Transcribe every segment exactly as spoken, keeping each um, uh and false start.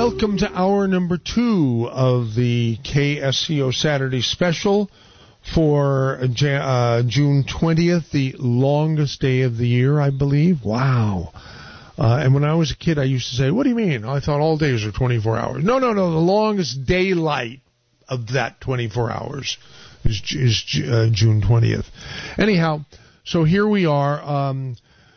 Welcome to hour number two of the K S C O Saturday Special for uh, June twentieth, the longest day of the year, I believe. Wow. Uh, and when I was a kid, I used to say, what do you mean? I thought all days are twenty-four hours. No, no, no. The longest daylight of that twenty-four hours is, is uh, June twentieth. Anyhow, so here we are. Um,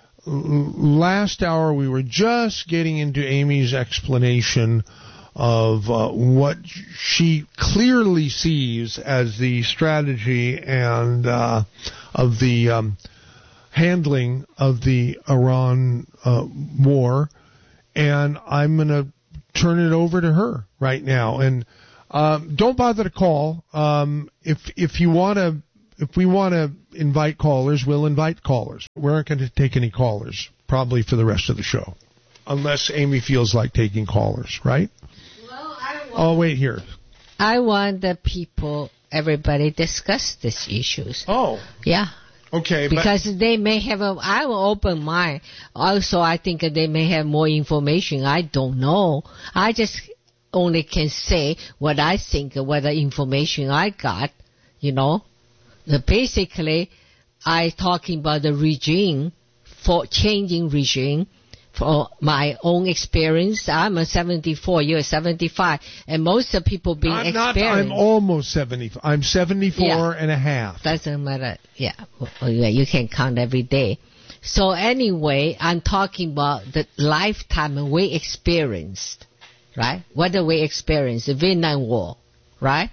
last hour, we were just getting into Amy's explanation of uh, what she clearly sees as the strategy and uh, of the um, handling of the Iran uh, war, and I'm going to turn it over to her right now. And um, don't bother to call. Um, if if you want to, if we want to invite callers, we'll invite callers. We aren't going to take any callers probably for the rest of the show, unless Amy feels like taking callers, right? Well, I want, oh, wait here. I want the people, everybody discuss these issues. Oh. Yeah. Okay. Because but they may have a, I will open mind. Also, I think they may have more information. I don't know. I just only can say what I think, what the information I got, you know. The basically, I talking about the regime, for changing regime, for my own experience. I'm a seventy-four, you're seventy-five, and most of the people being I'm experienced. Not, I'm almost seventy. I'm seventy-four yeah. and a half. Doesn't matter. Yeah, well, yeah, you can count every day. So anyway, I'm talking about the lifetime we experienced, right? What did we experience? The Vietnam War, right?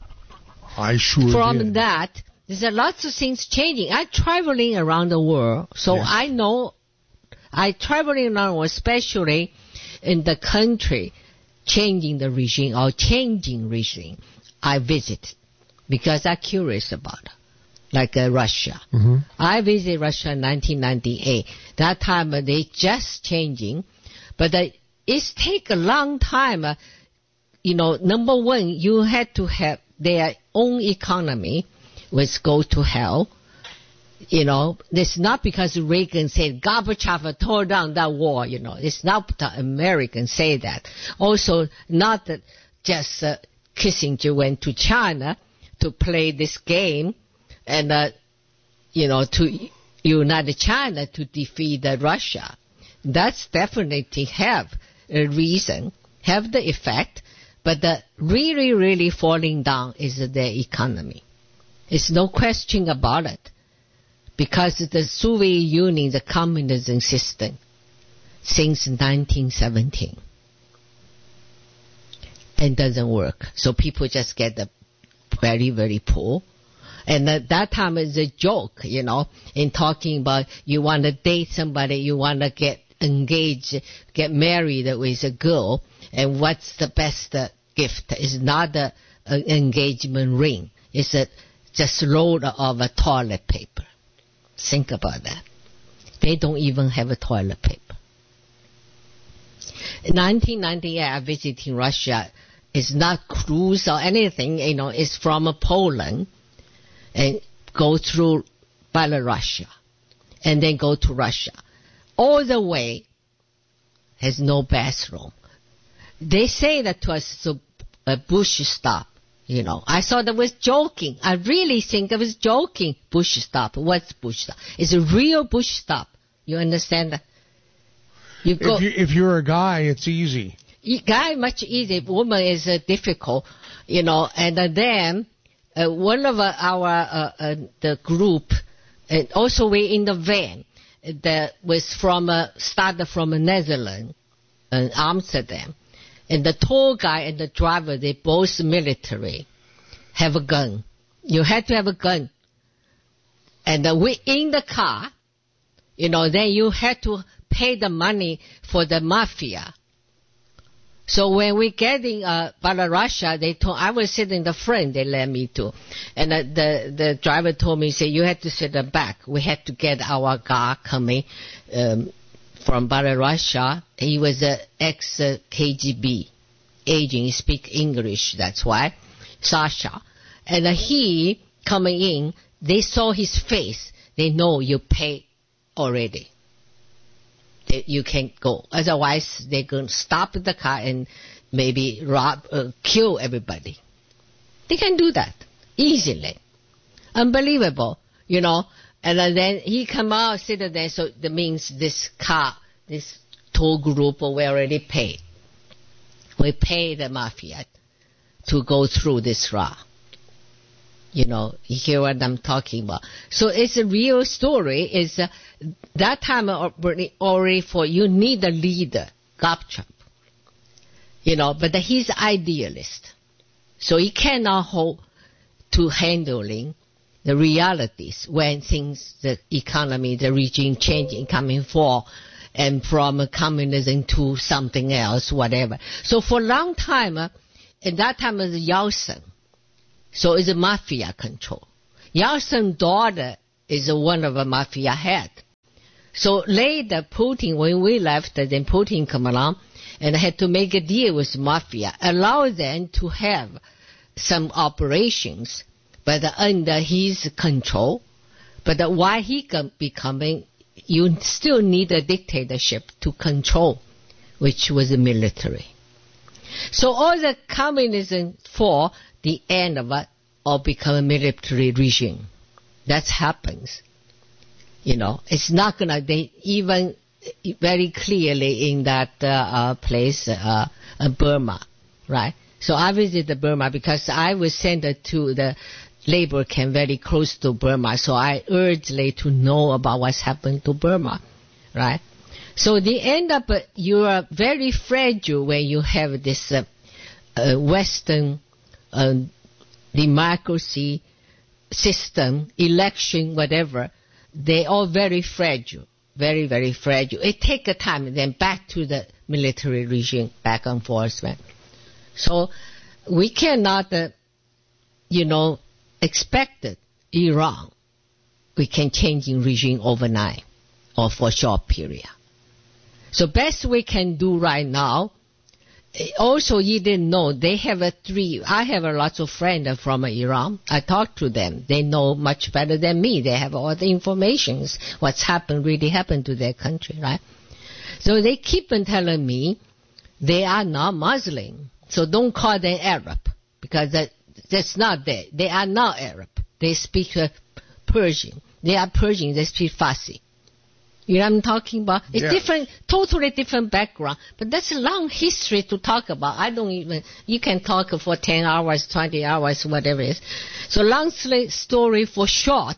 I sure From did. that, there's a lots of things changing. I'm traveling around the world, so yes. I know. I traveling around the world, especially in the country, changing the regime or changing regime. I visit because I'm curious about it, like uh, Russia. Mm-hmm. I visited Russia in nineteen ninety-eight. That time uh, they just changing, but uh, it's take a long time. Uh, you know, number one, you had to have their own economy. Was go to hell. You know, it's not because Reagan said Gorbachev tore down that wall, you know. It's not the Americans say that. Also, not that just uh, Kissinger went to China to play this game and, uh, you know, to unite China to defeat uh, Russia. That's definitely have a reason, have the effect, but the really, really falling down is the economy. There's no question about it. Because the Soviet Union, the communism system, since nineteen seventeen. And doesn't work. So people just get the very, very poor. And at that time is a joke, you know, in talking about you want to date somebody, you want to get engaged, get married with a girl, and what's the best uh, gift? It's not an engagement ring. It's a just load of a toilet paper. Think about that. They don't even have a toilet paper. In nineteen ninety-eight, I visited Russia. It's not cruise or anything, you know, it's from Poland and go through Belarus and then go to Russia. All the way has no bathroom. They say that to us, so a bush stop. You know, I thought it was joking. I really think it was joking. Bush stop. What's bush stop? It's a real bush stop. You understand that? You go. If, you, if you're a guy, it's easy. Guy much easier. Woman is uh, difficult. You know, and uh, then uh, one of uh, our uh, uh, the group, and also we in the van that was from uh, started from uh, Netherlands, uh, Amsterdam. And the tour guide and the driver, they both military, have a gun. You had to have a gun. And uh, we in the car, you know, then you had to pay the money for the mafia. So when we get in uh, Belarus, they told, I was sitting in the front, they let me to. And uh, the, the driver told me, say, you had to sit in the back. We had to get our car coming, um, from Belarus. He was an ex-K G B agent. He speak English, that's why. Sasha. And uh, he coming in, they saw his face. They know you pay already. They, you can't go. Otherwise, they're going to stop the car and maybe rob, uh, kill everybody. They can do that easily. Unbelievable, you know. And then he come out, sit there, so that means this car, this tour group, we already paid. We pay the mafia to go through this route. You know, you hear what I'm talking about. So it's a real story. Is uh, that time already for you need a leader, Gorbachev. You know, but he's idealist. So he cannot hold to handling the realities when things, the economy, the regime changing, coming for, and from communism to something else, whatever. So for a long time, uh, at that time it was Yeltsin. So it's a mafia control. Yeltsin's daughter is one of a mafia head. So later, Putin, when we left, then Putin come along and had to make a deal with mafia, allow them to have some operations, but under his control. But why he becoming, you still need a dictatorship to control, which was the military. So all the communism for the end of it or become a military regime. That happens. You know, it's not going to, they even very clearly in that uh, uh, place, uh, uh, Burma, right? So I visited Burma because I was sent to the labor camp very close to Burma. So I urgently to know about what's happened to Burma, right? So they end up, uh, you are very fragile when you have this uh, uh, Western uh, democracy system, election, whatever. They all very fragile, very, very fragile. It takes a time, then back to the military regime, back and forth. Right? So we cannot, uh, you know, expect that Iran, we can change in regime overnight or for a short period. So best we can do right now. Also, you didn't know, they have a three, I have a lot of friends from Iran. I talk to them. They know much better than me. They have all the information, what's happened, really happened to their country, right? So they keep on telling me they are not Muslim. So don't call them Arab, because that, that's not there. They are not Arab. They speak uh, Persian. They are Persian. They speak Farsi. You know what I'm talking about? It's yeah. different, totally different background. But that's a long history to talk about. I don't even, you can talk for ten hours, twenty hours, whatever it is. So long story for short,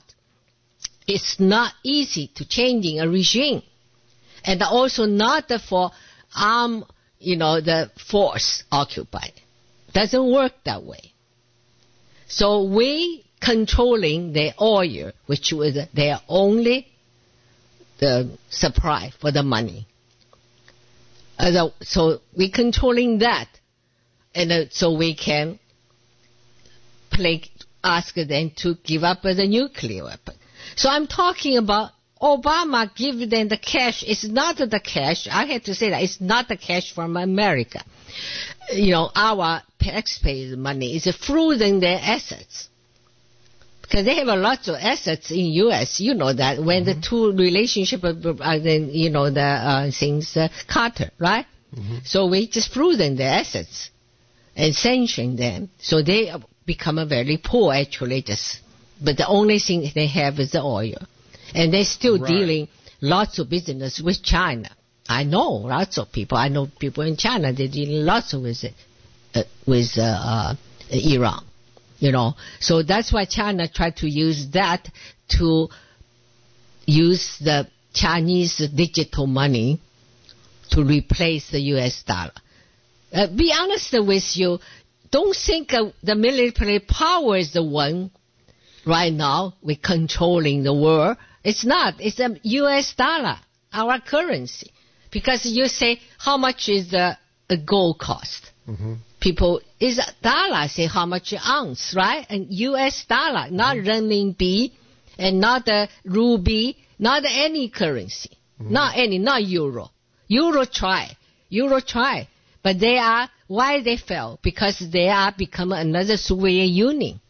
it's not easy to changing a regime. And also not for arm, you know, the force occupied. Doesn't work that way. So we controlling the oil, which was their only the supply for the money. Uh, so we're controlling that. And uh, so we can play, ask them to give up the nuclear weapon. So I'm talking about Obama give them the cash. It's not the cash. I have to say that it's not the cash from America. You know, our taxpayers' money is frozen their assets. Because they have a lot of assets in U S, you know that, when mm-hmm. the two relationship, uh, then, you know, the uh, things, uh, Carter, right? Mm-hmm. So we just frozen their assets and sanction them. So they become a very poor, actually, just, but the only thing they have is the oil. And they're still right. dealing lots of business with China. I know lots of people. I know people in China, they're dealing lots of with, uh, with uh, uh, Iran. You know, so that's why China tried to use that to use the Chinese digital money to replace the U S dollar. Uh, be honest with you, don't think uh, the military power is the one right now we're controlling the world. It's not. It's the U S dollar, our currency. Because you say, how much is the, the gold cost? Mm-hmm. People, is a dollar, say how much an ounce, right? And U S dollar, not mm-hmm. renminbi, and not the ruby, not any currency, mm-hmm. not any, not euro. Euro try, euro try, but they are, why they fell? Because they are become another Soviet Union.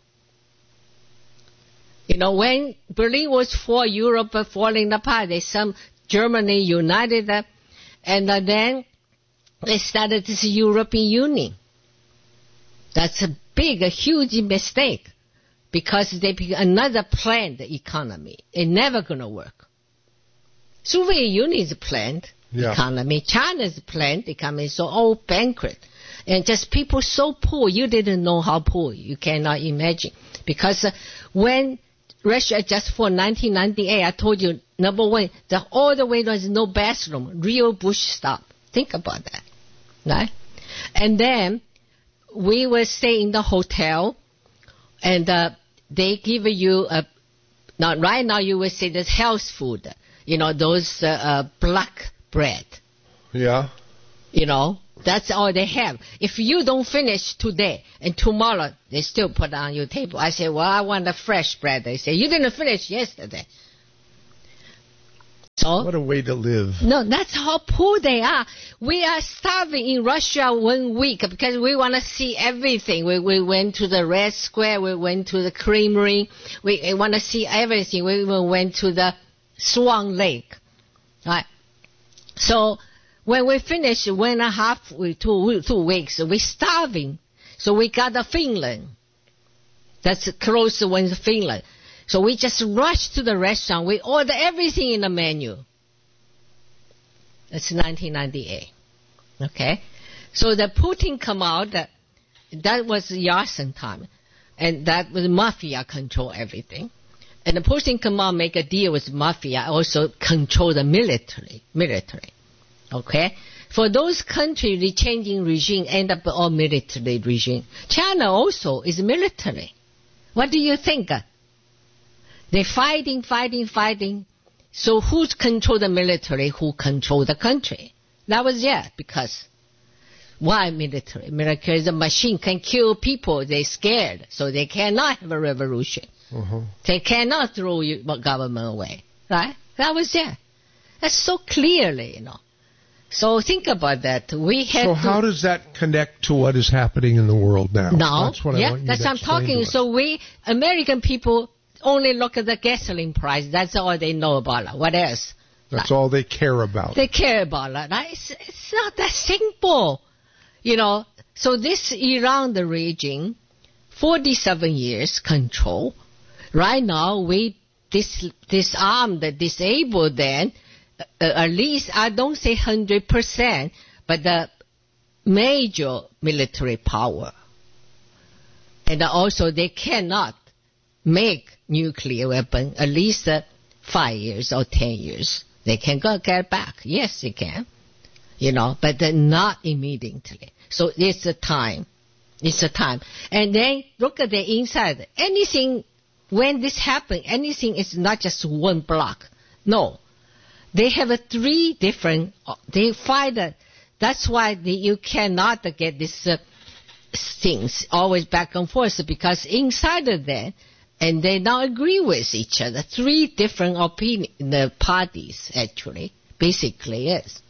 You know, when Berlin was for Europe falling apart, they some Germany united, and then they started this European Union. That's a big, a huge mistake because they pick another planned economy. It's never going to work. Soviet Union is planned yeah. economy. China's planned economy. So all bankrupt. And just people so poor, you didn't know how poor. You cannot imagine. Because uh, when Russia just for nineteen ninety-eight, I told you, number one, the, all the way there's no bathroom. Real Bush stop. Think about that. Right? And then we will stay in the hotel, and uh, they give you a. Now, right now, you will see this health food. You know, those uh, uh, black bread. Yeah. You know, that's all they have. If you don't finish today and tomorrow, they still put on your table. I say, well, I want the fresh bread. They say, you didn't finish yesterday. So, what a way to live. No, that's how poor they are. We are starving in Russia one week because we want to see everything. We we went to the Red Square. We went to the Creamery. We, we want to see everything. We even went to the Swan Lake. Right? So when we finish one and a half, two, two weeks, we're starving. So we got the Finland. That's close to one Finland. So we just rushed to the restaurant. We ordered everything in the menu. That's nineteen ninety-eight. Okay? So the Putin come out, that, that was Yeltsin time. And that was mafia control everything. And the Putin come out, make a deal with mafia, also control the military. Military. Okay? For those countries, the changing regime end up all military regime. China also is military. What do you think? They're fighting, fighting, fighting. So who's control the military? Who control the country? That was it. Because why military? Military is a machine, can kill people. They're scared, so they cannot have a revolution. Uh-huh. They cannot throw your government away, right? That was it. That's so clearly, you know. So think about that. We have. So how does that connect to what is happening in the world now? Now, that's what yeah, I want you that's to what I'm talking. So we American people only look at the gasoline price. That's all they know about it. What else? That's like, all they care about. They care about it. Right? It's, it's not that simple. You know, so this Iran the region, forty-seven years control. Right now, we dis, disarmed, disabled them, uh, at least, I don't say one hundred percent, but the major military power. And also, they cannot make nuclear weapon at least uh, five years or ten years. They can go get back. Yes, they can. You know, but not immediately. So it's a time. It's a time. And then look at the inside. Anything, when this happens, anything is not just one block. No. They have a three different, they find that, that's why the, you cannot get these uh, things always back and forth, because inside of that, and they don't agree with each other. Three different opinion, the parties actually, basically is.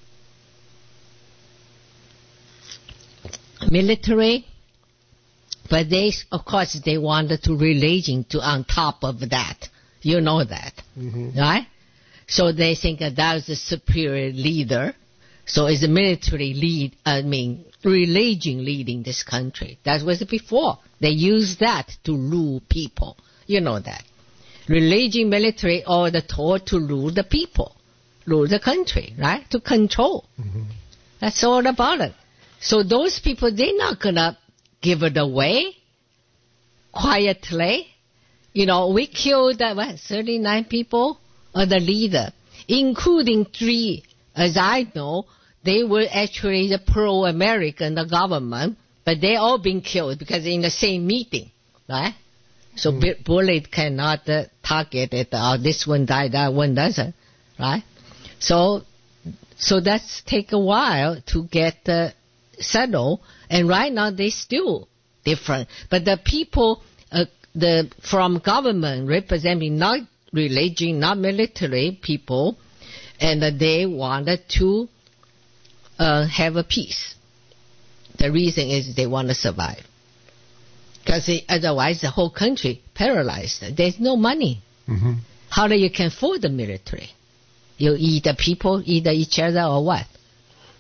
Military, but they, of course, they wanted to religion to on top of that. You know that, mm-hmm. Right? So they think that that's the superior leader. So it's a military lead, I mean, religion leading this country. That was before. They used that to rule people. You know that. Religion, military, or the taught to rule the people, rule the country, right? To control. Mm-hmm. That's all about it. So those people, they're not going to give it away quietly. You know, we killed, uh, what, thirty-nine people, or the leader, including three, as I know, they were actually the pro-American, the government, but they all been killed because they're in the same meeting, right? So mm. bullet cannot uh, target it, or this one died, that one doesn't, right? So, so that's take a while to get uh, settled, and right now they still different. But the people, uh, the from government representing not religion, not military people, and uh, they wanted to uh, have a peace. The reason is they want to survive. Because otherwise the whole country paralyzed. There's no money. Mm-hmm. How do you can afford the military? You eat the people, eat each other, or what?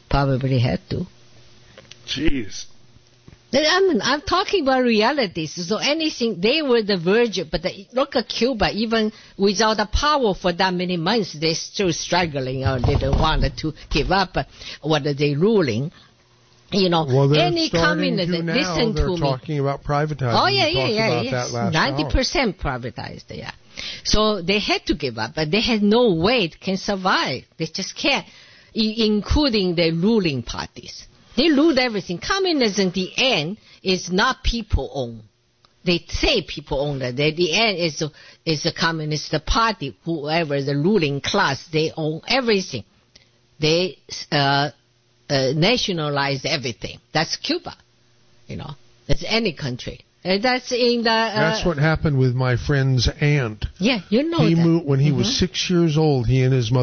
Probably had to. Jeez. I'm, I'm talking about realities. So anything, they were the virgin, but the, look at Cuba, even without the power for that many months, they're still struggling, or they don't want to give up what they ruling. You know, well, any communism, listen they're to me. They're talking about privatizing. Oh, yeah, we yeah, yeah. Yes. ninety percent privatized, yeah. So they had to give up, but they had no way to can survive. They just can't, I- including the ruling parties. They lose everything. Communism, the end, is not people owned. They say people own it. At the end is is the Communist Party, whoever the ruling class, they own everything. They uh, uh, nationalize everything. That's Cuba, you know. That's any country. And that's in the. Uh, that's what happened with my friend's aunt. Yeah, you know. He that. moved when he mm-hmm. was six years old. He and his mother.